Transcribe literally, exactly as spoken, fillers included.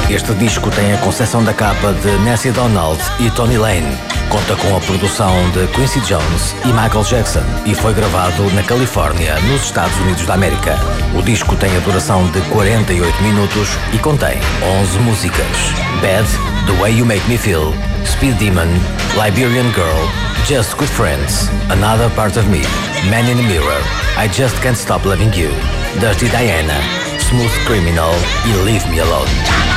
Este disco tem a concepção da capa de Nancy Donald e Tony Lane. Conta com a produção de Quincy Jones e Michael Jackson e foi gravado na Califórnia, nos Estados Unidos da América. O disco tem a duração de quarenta e oito minutos e contém onze músicas: Bad, The Way You Make Me Feel, Speed Demon, Liberian Girl, Just Good Friends, Another Part of Me, Man in the Mirror, I Just Can't Stop Loving You, Dirty Diana, Smooth Criminal e Leave Me Alone.